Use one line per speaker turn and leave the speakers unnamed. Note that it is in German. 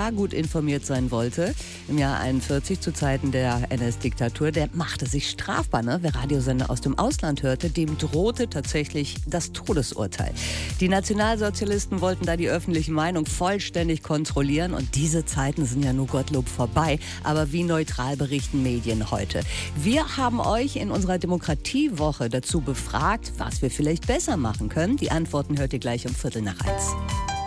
da gut informiert sein wollte, im Jahr 41 zu Zeiten der NS-Diktatur, der machte sich strafbar. Ne? Wer Radiosender aus dem Ausland hörte, dem drohte tatsächlich das Todesurteil. Die Nationalsozialisten wollten da die öffentliche Meinung vollständig kontrollieren und diese Zeiten sind ja nur Gottlob vorbei. Aber wie neutral berichten Medien heute? Wir haben euch in unserer Demokratiewoche dazu befragt, was wir vielleicht besser machen können. Die Antworten hört ihr gleich um 1:15.